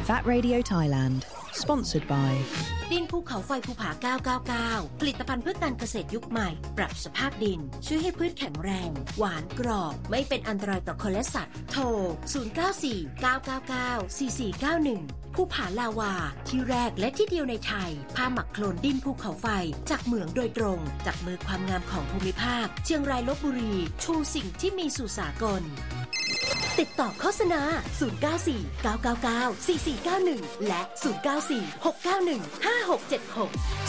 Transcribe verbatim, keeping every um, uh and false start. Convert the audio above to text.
Fat Radio Thailand Sponsored by ดินภูเขาไฟภูผาเก้าเก้าเก้าผลิตภัณฑ์เพื่อการเกษตรยุคใหม่ปรับสภาพดินช่วยให้พืชแข็งแรงหวานกรอบไม่เป็นอันตรายต่อคนและสัตว์โทรศูนย์ เก้า สี่ เก้า เก้า เก้า สี่ สี่ เก้า หนึ่งภูผาลาวาที่แรกและที่เดียวในไทยผ้าหมักโคลนดินภูเขาไฟจากเหมืองโดยตรงจากมือความงามของภูมิภาคเชียงรายลพบุรีชูสิ่งที่มีสู่สากลติดต่อโฆษณาศูนย์ เก้า สี่ เก้า เก้า เก้า สี่ สี่ เก้า หนึ่งและศูนย์ เก้า สี่ หก เก้า หนึ่ง ห้า หก เจ็ด หก